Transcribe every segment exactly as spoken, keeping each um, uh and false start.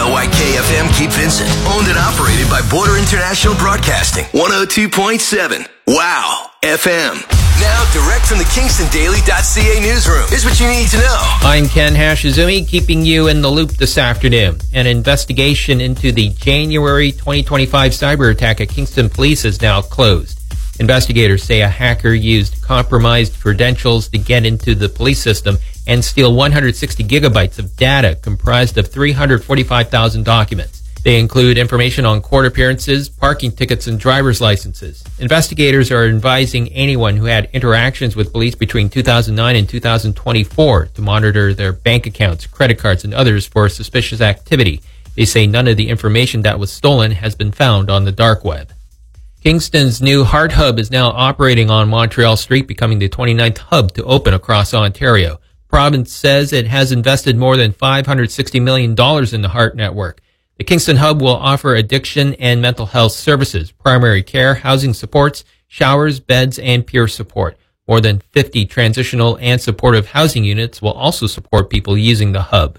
L Y K F M Cape Vincent. Owned and operated by Border International Broadcasting. one oh two point seven. Wow F M. Now, direct from the Kingston Daily dot C A newsroom. Here's what you need to know. I'm Ken Hashizumi, keeping you in the loop this afternoon. An investigation into the January twenty twenty-five cyber attack at Kingston Police is now closed. Investigators say a hacker used compromised credentials to get into the police system and steal one hundred sixty gigabytes of data comprised of three hundred forty-five thousand documents. They include information on court appearances, parking tickets, and driver's licenses. Investigators are advising anyone who had interactions with police between two thousand nine and two thousand twenty-four to monitor their bank accounts, credit cards, and others for suspicious activity. They say none of the information that was stolen has been found on the dark web. Kingston's new Heart Hub is now operating on Montreal Street, becoming the twenty-ninth hub to open across Ontario. The province says it has invested more than five hundred sixty million dollars in the Heart Network. The Kingston Hub will offer addiction and mental health services, primary care, housing supports, showers, beds, and peer support. More than fifty transitional and supportive housing units will also support people using the hub.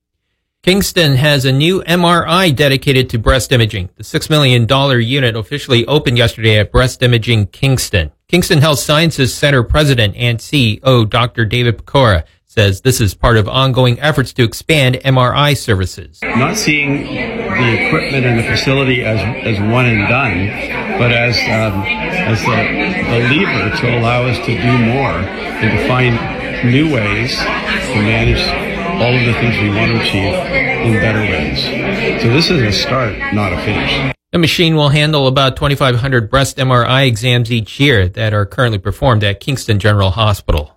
Kingston has a new M R I dedicated to breast imaging. The six million dollars unit officially opened yesterday at Breast Imaging Kingston. Kingston Health Sciences Center President and C E O Doctor David Pecora says this is part of ongoing efforts to expand M R I services. Not seeing the equipment and the facility as as one and done, but as um, as the, the lever to allow us to do more and to find new ways to manage all of the things we want to achieve in better ways. So this is a start, not a finish. The machine will handle about twenty-five hundred breast M R I exams each year that are currently performed at Kingston General Hospital.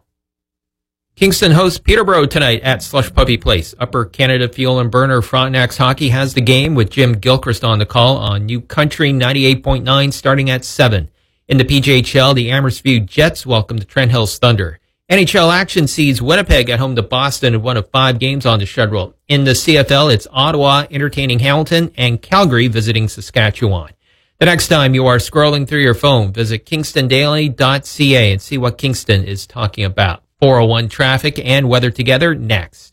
Kingston hosts Peterborough tonight at Slush Puppy Place. Upper Canada Fuel and Burner Frontenacs Hockey has the game with Jim Gilchrist on the call on New Country ninety-eight point nine starting at seven. In the P J H L, the Amherst Jets welcome the Trent Hills Thunder. N H L action sees Winnipeg at home to Boston in one of five games on the schedule. In the C F L, it's Ottawa entertaining Hamilton and Calgary visiting Saskatchewan. The next time you are scrolling through your phone, visit Kingston Daily dot C A and see what Kingston is talking about. four oh one traffic and weather together next.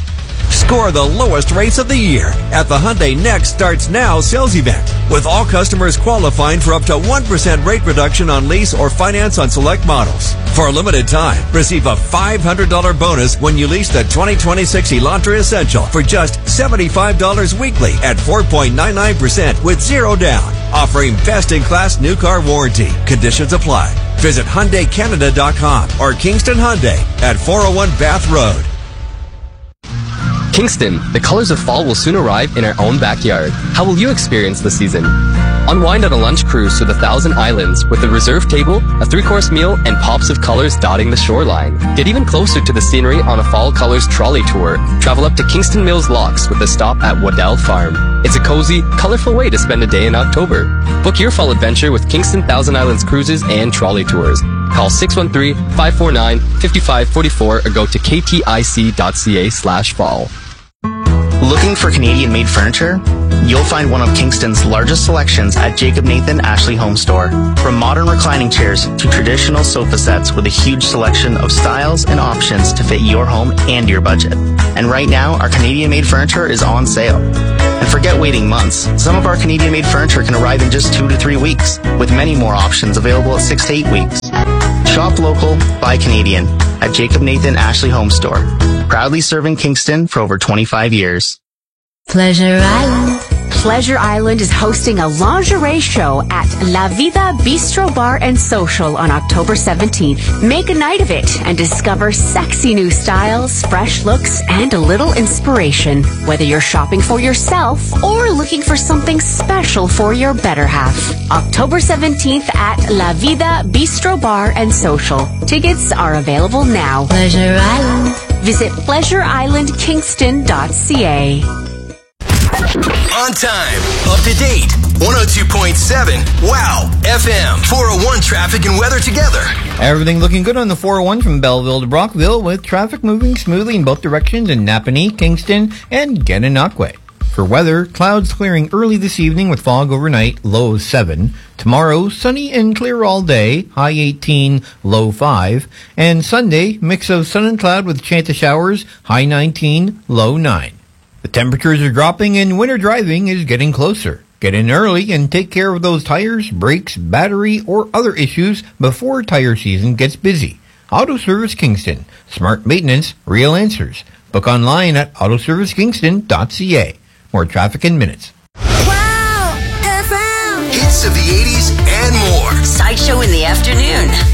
Score the lowest rates of the year at the Hyundai Next Starts Now sales event, with all customers qualifying for up to one percent rate reduction on lease or finance on select models. For a limited time, receive a five hundred dollars bonus when you lease the twenty twenty-six Elantra Essential for just seventy-five dollars weekly at four point nine nine percent with zero down, offering best-in-class new car warranty. Conditions apply. Visit Hyundai Canada dot com or Kingston Hyundai at four oh one Bath Road. Kingston, the colors of fall will soon arrive in our own backyard. How will you experience the season? Unwind on a lunch cruise to the Thousand Islands with a reserved table, a three-course meal, and pops of colors dotting the shoreline. Get even closer to the scenery on a Fall Colors trolley tour. Travel up to Kingston Mills Locks with a stop at Waddell Farm. It's a cozy, colorful way to spend a day in October. Book your fall adventure with Kingston Thousand Islands cruises and trolley tours. Call six one three, five four nine, five five four four or go to k t i c dot c a slash fall. Looking for Canadian-made furniture? You'll find one of Kingston's largest selections at Jacob Nathan Ashley Home Store. From modern reclining chairs to traditional sofa sets with a huge selection of styles and options to fit your home and your budget. And right now, our Canadian-made furniture is on sale. And forget waiting months. Some of our Canadian-made furniture can arrive in just two to three weeks, with many more options available at six to eight weeks. Shop local, buy Canadian at Jacob Nathan Ashley Home Store. Proudly serving Kingston for over twenty-five years. Pleasure Island. Pleasure Island is hosting a lingerie show at La Vida Bistro Bar and Social on October seventeenth. Make a night of it and discover sexy new styles, fresh looks, and a little inspiration. Whether you're shopping for yourself or looking for something special for your better half. October seventeenth at La Vida Bistro Bar and Social. Tickets are available now. Pleasure Island. Visit pleasure island kingston dot c a. On time, up to date, one oh two point seven, Wow F M, four oh one traffic and weather together. Everything looking good on the four oh one from Belleville to Brockville, with traffic moving smoothly in both directions in Napanee, Kingston, and Gananoque. For weather, clouds clearing early this evening with fog overnight, low seven. Tomorrow, sunny and clear all day, high eighteen, low five. And Sunday, mix of sun and cloud with a chance of showers, high nineteen, low nine. The temperatures are dropping and winter driving is getting closer. Get in early and take care of those tires, brakes, battery, or other issues before tire season gets busy. Auto Service Kingston. Smart maintenance, real answers. Book online at auto service kingston dot c a. More traffic in minutes. Wow! F M! Hits of the eighties and more. Sideshow in the afternoon.